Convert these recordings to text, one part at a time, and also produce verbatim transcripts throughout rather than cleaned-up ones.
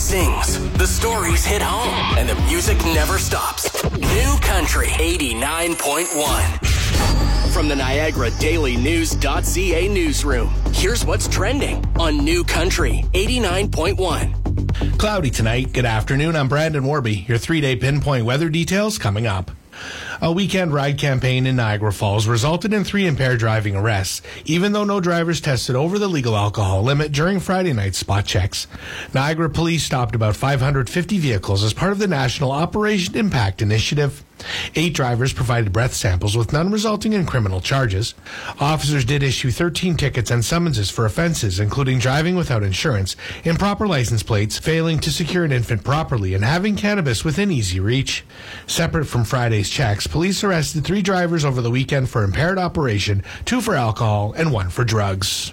sings, the stories hit home, and the music never stops. New Country eighty-nine point one. From the Niagara Daily News dot C A newsroom, here's what's trending on New Country eighty-nine point one. Cloudy tonight. Good afternoon. I'm Brandon Warby. Your three-day pinpoint weather details coming up. A weekend ride campaign in Niagara Falls resulted in three impaired driving arrests, even though no drivers tested over the legal alcohol limit during Friday night's spot checks. Niagara police stopped about five hundred fifty vehicles as part of the National Operation Impact Initiative. Eight drivers provided breath samples, with none resulting in criminal charges. Officers did issue thirteen tickets and summonses for offenses, including driving without insurance, improper license plates, failing to secure an infant properly, and having cannabis within easy reach. Separate from Friday's checks, police arrested three drivers over the weekend for impaired operation, two for alcohol, and one for drugs.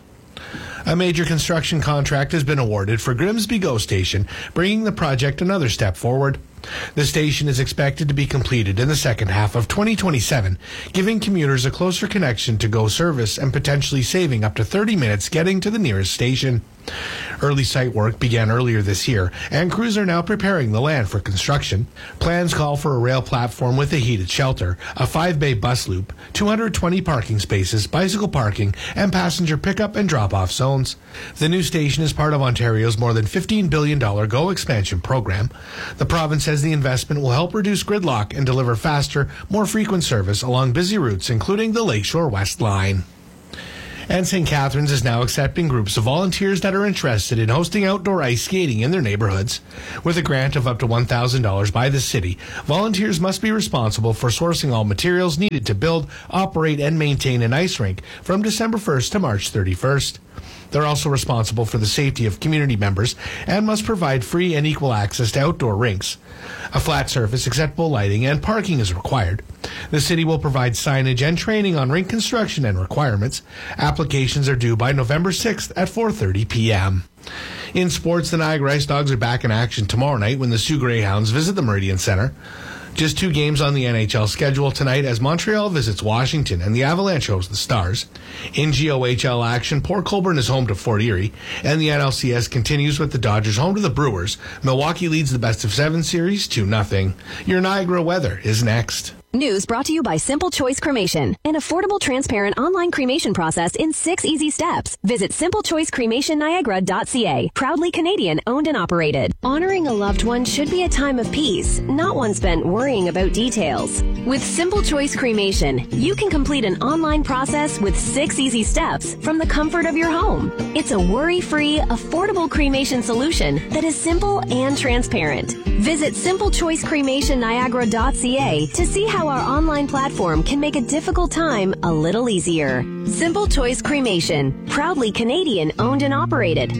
A major construction contract has been awarded for Grimsby GO Station, bringing the project another step forward. The station is expected to be completed in the second half of twenty twenty-seven, giving commuters a closer connection to GO service and potentially saving up to thirty minutes getting to the nearest station. Early site work began earlier this year, and crews are now preparing the land for construction. Plans call for a rail platform with a heated shelter, a five-bay bus loop, two hundred twenty parking spaces, bicycle parking, and passenger pickup and drop-off zones. The new station is part of Ontario's more than fifteen billion dollars GO expansion program. The province says the investment will help reduce gridlock and deliver faster, more frequent service along busy routes, including the Lakeshore West Line. And Saint Catharines is now accepting groups of volunteers that are interested in hosting outdoor ice skating in their neighborhoods. With a grant of up to one thousand dollars by the city, volunteers must be responsible for sourcing all materials needed to build, operate, and maintain an ice rink from December first to March thirty-first. They're also responsible for the safety of community members and must provide free and equal access to outdoor rinks. A flat surface, acceptable lighting, and parking is required. The city will provide signage and training on rink construction and requirements. Applications are due by November sixth at four thirty p.m. In sports, the Niagara Ice Dogs are back in action tomorrow night when the Sioux Greyhounds visit the Meridian Centre. Just two games on the N H L schedule tonight as Montreal visits Washington and the Avalanche host the Stars. In G O H L action, Port Colborne is home to Fort Erie, and the N L C S continues with the Dodgers home to the Brewers. Milwaukee leads the best of seven series two nothing. Your Niagara weather is next. News brought to you by Simple Choice Cremation, an affordable, transparent online cremation process in six easy steps. Visit simple choice cremation niagara dot c a. Proudly Canadian owned and operated. Honoring a loved one should be a time of peace, not one spent worrying about details. With Simple Choice Cremation, you can complete an online process with six easy steps from the comfort of your home. It's a worry-free, affordable cremation solution that is simple and transparent. Visit simple choice cremation niagara dot c a to see how our online platform can make a difficult time a little easier. Simple Choice Cremation, proudly Canadian owned and operated.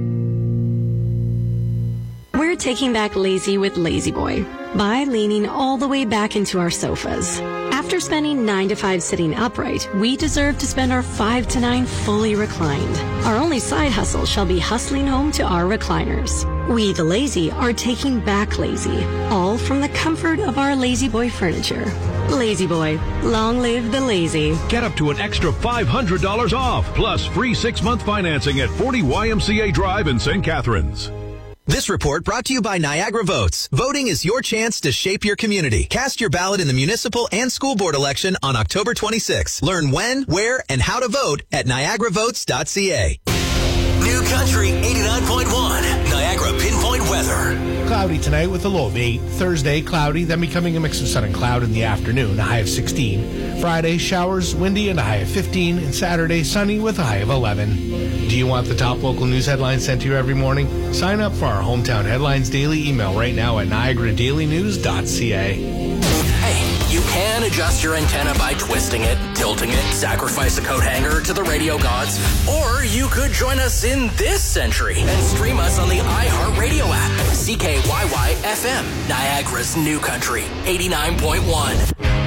We're taking back lazy with Lazy Boy by leaning all the way back into our sofas. After spending nine to five sitting upright, we deserve to spend our five to nine fully reclined. Our only side hustle shall be hustling home to our recliners. We, the lazy, are taking back lazy, all from the comfort of our Lazy Boy furniture. Lazy Boy, long live the lazy. Get up to an extra five hundred dollars off, plus free six-month financing at forty Y M C A Drive in Saint Catharines. This report brought to you by Niagara Votes. Voting is your chance to shape your community. Cast your ballot in the municipal and school board election on October twenty-sixth. Learn when, where, and how to vote at niagara votes dot c a. New Country eighty-nine point one. Niagara Pinpoint Weather. Cloudy tonight with a low of eight. Thursday, cloudy, then becoming a mix of sun and cloud in the afternoon, a high of sixteen. Friday, showers, windy, and a high of fifteen. And Saturday, sunny with a high of eleven. Do you want the top local news headlines sent to you every morning? Sign up for our Hometown Headlines Daily email right now at niagara daily news dot c a. Hey, you can adjust your antenna by twisting it, tilting it, sacrifice a coat hanger to the radio gods, or you could join us in this century and stream us on the iHeartRadio app. C K Y Y F M, Niagara's New Country, eighty-nine point one.